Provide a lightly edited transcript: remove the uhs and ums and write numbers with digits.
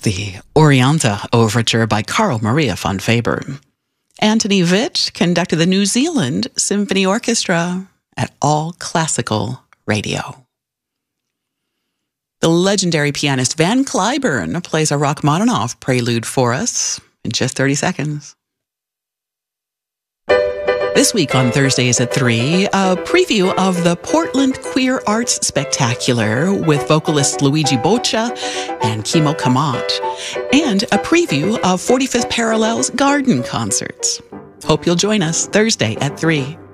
the Orienta Overture by Carl Maria von Faber. Anthony Vitt conducted the New Zealand Symphony Orchestra at All Classical Radio. The legendary pianist Van Cliburn plays a Rachmaninoff prelude for us in just 30 seconds. This week on Thursdays at 3, a preview of the Portland Queer Arts Spectacular with vocalists Luigi Boccia and Kimo Kamat, and a preview of 45th Parallel's Garden Concerts. Hope you'll join us Thursday at 3.